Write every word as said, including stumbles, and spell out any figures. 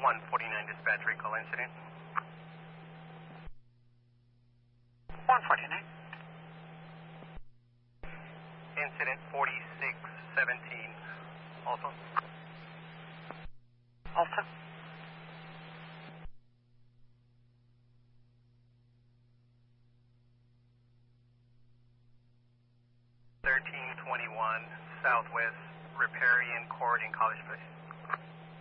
one forty-nine dispatch, recall incident. one forty-nine. Incident forty-six seventeen. Also. Also. thirteen twenty-one Southwest Riparian Court in College Place.